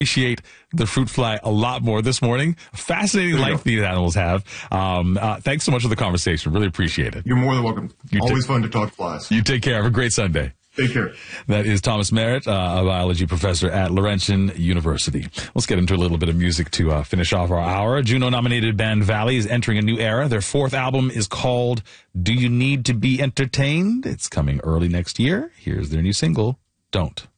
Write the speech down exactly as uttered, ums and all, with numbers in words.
appreciate the fruit fly a lot more this morning. Fascinating life these animals have. Um, uh, thanks so much for the conversation. Really appreciate it. You're more than welcome. You Always ta- fun to talk flies. You take care. Have a great Sunday. Take care. That is Thomas Merritt, uh, a biology professor at Laurentian University. Let's get into a little bit of music to uh, finish off our hour. Juno-nominated band Valley is entering a new era. Their fourth album is called Do You Need to Be Entertained? It's coming early next year. Here's their new single, Don't.